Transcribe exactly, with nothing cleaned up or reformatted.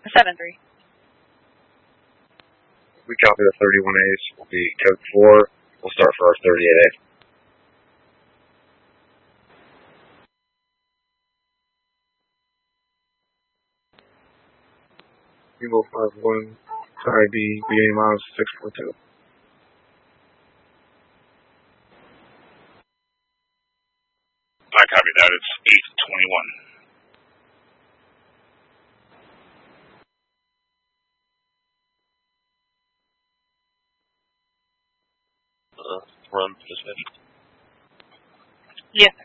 seven three. We copy the thirty-one A's. Will be code four. We'll start for our thirty-eight A. Eagle five one, I D, B A miles six four two. I copy that. It's eight twenty-one. Uh, run for this mission. Yes, sir.